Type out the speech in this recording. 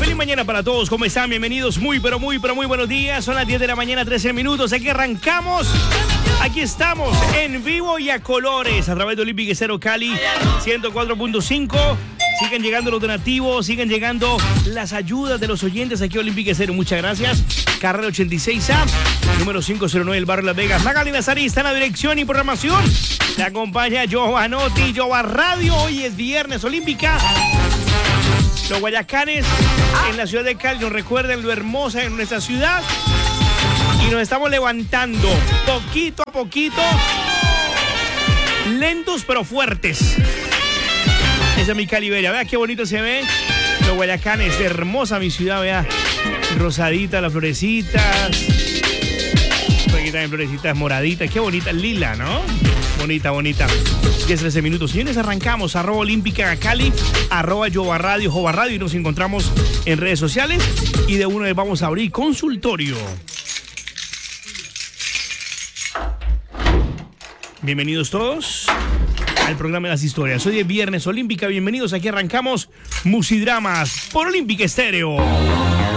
Feliz mañana para todos, ¿cómo están? Bienvenidos, muy buenos días. Son las 10 de la mañana, 13 minutos. Aquí arrancamos. Aquí estamos en vivo y a colores a través de Olympic Estéreo Cali 104.5. Siguen llegando los donativos, siguen llegando las ayudas de los oyentes aquí a Olympic Estéreo. Muchas gracias. Carrera 86A, número 509 del barrio Las Vegas. Magali Nazarí está en la dirección y programación. Te acompaña Giovanotti, Jova Radio. Hoy es viernes olímpica. Los Guayacanes en la ciudad de Cali nos recuerdan lo hermosa de nuestra ciudad. Y nos estamos levantando poquito a poquito. Lentos pero fuertes. Esa es mi Cali Bella. Vea qué bonito se ve. Los Guayacanes, hermosa mi ciudad, vea. Rosadita, las florecitas. Aquí también florecitas moraditas. Qué bonita, lila, ¿no? Bonita. 10-13 minutos. Señores, arrancamos. @Olímpica Cali, @Jova Radio, Jova Radio. Y nos encontramos en redes sociales. Y de una vez vamos a abrir consultorio. Bienvenidos todos al programa de las historias. Hoy es viernes olímpica. Bienvenidos. Aquí arrancamos Musidramas por Olympic Estéreo.